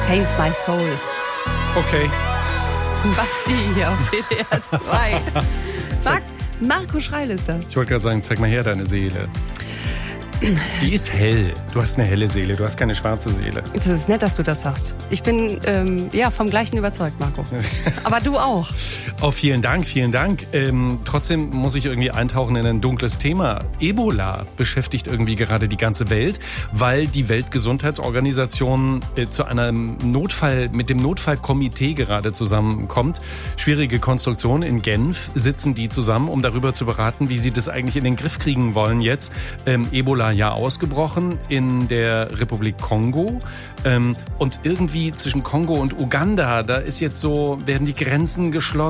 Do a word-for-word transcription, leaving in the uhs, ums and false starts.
Save My Soul. Okay. Basti hier auf W D R zwei. Sag, Marco Schreil ist da. Ich wollte gerade sagen, zeig mal her deine Seele. Die ist hell. Du hast eine helle Seele, du hast keine schwarze Seele. Es ist nett, dass du das sagst. Ich bin ähm, ja vom Gleichen überzeugt, Marco. Aber du auch. Oh, vielen Dank, vielen Dank. Ähm, trotzdem muss ich irgendwie eintauchen in ein dunkles Thema. Ebola beschäftigt irgendwie gerade die ganze Welt, weil die Weltgesundheitsorganisation äh, zu einem Notfall, mit dem Notfallkomitee gerade zusammenkommt. Schwierige Konstruktion. In Genf sitzen die zusammen, um darüber zu beraten, wie sie das eigentlich in den Griff kriegen wollen jetzt. Ähm, Ebola ja ausgebrochen in der Republik Kongo. Ähm, und irgendwie zwischen Kongo und Uganda, da ist jetzt so, werden die Grenzen geschlossen.